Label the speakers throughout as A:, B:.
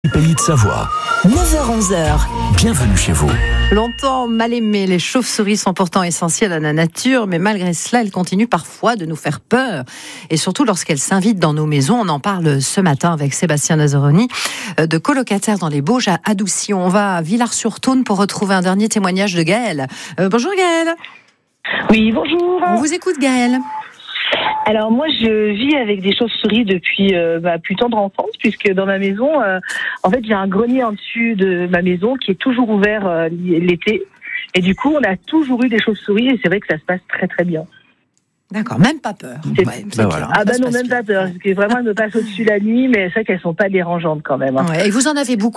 A: Pays de Savoie.
B: 9h-11h.
A: Bienvenue chez vous.
B: Longtemps mal aimées, les chauves-souris sont pourtant essentielles à la nature, mais malgré cela, elles continuent parfois de nous faire peur. Et surtout lorsqu'elles s'invitent dans nos maisons. On en parle ce matin avec Sébastien Nazaroni, de colocataire dans les Bauges à Adoucy. On va à Villars-sur-Thône pour retrouver un dernier témoignage de Gaëlle. Bonjour Gaëlle.
C: Oui, bonjour.
B: On vous écoute Gaëlle.
C: Alors moi, je vis avec des chauves-souris depuis plus tendre enfance, puisque dans ma maison, en fait, j'ai un grenier en dessus de ma maison qui est toujours ouvert l'été. Et du coup, on a toujours eu des chauves-souris et c'est vrai que ça se passe très très bien.
B: D'accord, même pas peur.
C: Voilà. Ah bah non, même pas peur. Parce que vraiment, elles me passent au-dessus la nuit, mais c'est vrai qu'elles sont pas dérangeantes quand même. Hein.
B: Ouais. Et vous en avez beaucoup ?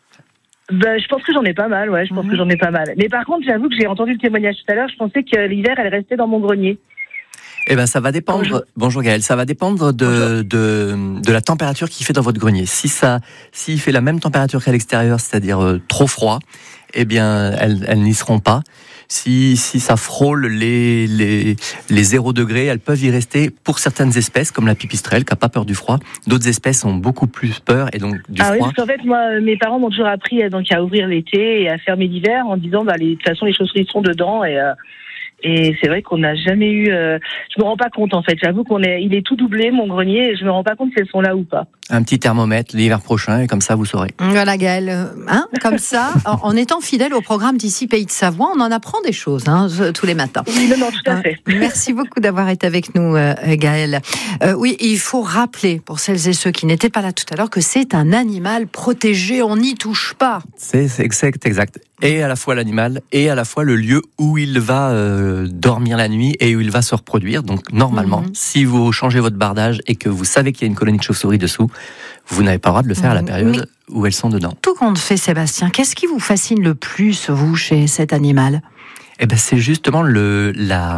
C: Je pense que j'en ai pas mal, ouais. Je pense que j'en ai pas mal. Mais par contre, j'avoue que j'ai entendu le témoignage tout à l'heure. Je pensais que l'hiver, elle restait dans mon grenier.
D: Eh ben, ça va dépendre. Bonjour Gaëlle, ça va dépendre de la température qu'il fait dans votre grenier. S'il fait la même température qu'à l'extérieur, c'est-à-dire trop froid, eh bien, elles n'y seront pas. Si ça frôle les 0 degrés, elles peuvent y rester pour certaines espèces, comme la pipistrelle, qui n'a pas peur du froid. D'autres espèces ont beaucoup plus peur et donc du froid.
C: Oui, parce qu'en fait, moi, mes parents m'ont toujours appris à ouvrir l'été et à fermer l'hiver en disant, de toute façon, les chauves-souris sont dedans et c'est vrai qu'on n'a jamais eu. Je me rends pas compte en fait. J'avoue il est tout doublé mon grenier et je me rends pas compte si elles sont là ou pas.
D: Un petit thermomètre l'hiver prochain et comme ça vous saurez.
B: Voilà Gaëlle, comme ça, en étant fidèle au programme d'ici Pays de Savoie, on en apprend des choses tous les matins.
C: Oui, non, tout à fait.
B: Merci beaucoup d'avoir été avec nous Gaëlle. Oui, il faut rappeler pour celles et ceux qui n'étaient pas là tout à l'heure que c'est un animal protégé, on n'y touche pas.
D: C'est exact. Et à la fois l'animal et à la fois le lieu où il va dormir la nuit et où il va se reproduire. Donc normalement, si vous changez votre bardage et que vous savez qu'il y a une colonie de chauves-souris dessous, vous n'avez pas le droit de le faire à la période où elles sont dedans.
B: Tout compte fait, Sébastien, qu'est-ce qui vous fascine le plus, vous, chez cet animal ?
D: Eh ben, c'est justement le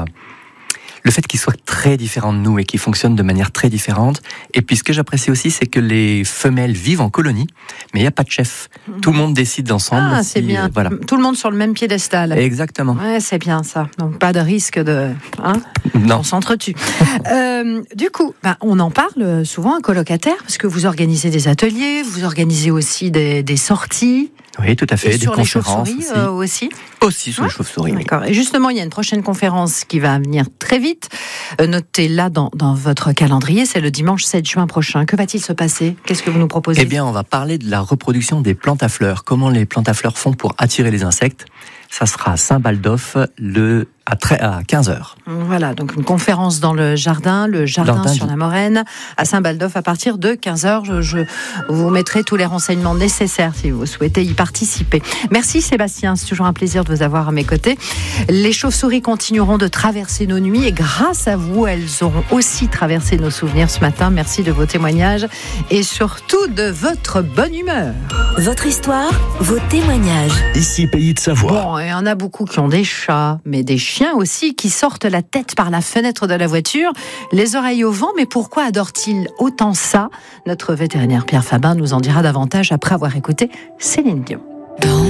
D: fait qu'il soit très différent de nous et qu'il fonctionne de manière très différente. Et puis ce que j'apprécie aussi, c'est que les femelles vivent en colonie, mais il n'y a pas de chef. Tout le monde décide ensemble.
B: Ah, c'est bien.
D: Voilà.
B: Tout le monde sur le même piédestal.
D: Exactement.
B: Ouais, c'est bien ça. Donc pas de risque de...
D: Non.
B: On s'entretue. Du coup, on en parle souvent, un colocataire, parce que vous organisez des ateliers, vous organisez aussi des sorties.
D: Oui, tout à fait.
B: Et
D: des
B: sur
D: conférences
B: les chauves-souris aussi.
D: Aussi sur les chauves-souris.
B: D'accord. Et justement, il y a une prochaine conférence qui va venir très vite. Notez-la dans votre calendrier. C'est le dimanche 7 juin prochain. Que va-t-il se passer ? Qu'est-ce que vous nous proposez ?
D: Eh bien, on va parler de la reproduction des plantes à fleurs. Comment les plantes à fleurs font pour attirer les insectes. Ça sera à Saint-Baldoff à 15h.
B: Voilà, donc une conférence dans le jardin sur la Moraine, à Saint-Baldoff à partir de 15h. Je vous mettrai tous les renseignements nécessaires si vous souhaitez y participer. Merci Sébastien, c'est toujours un plaisir de vous avoir à mes côtés. Les chauves-souris continueront de traverser nos nuits et grâce à vous, elles auront aussi traversé nos souvenirs ce matin. Merci de vos témoignages et surtout de votre bonne humeur.
E: Votre histoire, vos témoignages.
A: Ici Pays de Savoie.
B: Bon, il y en a beaucoup qui ont des chats, mais des chiens aussi, qui sortent la tête par la fenêtre de la voiture, les oreilles au vent. Mais pourquoi adorent-ils autant ça ? Notre vétérinaire Pierre Fabin nous en dira davantage après avoir écouté Céline Dion.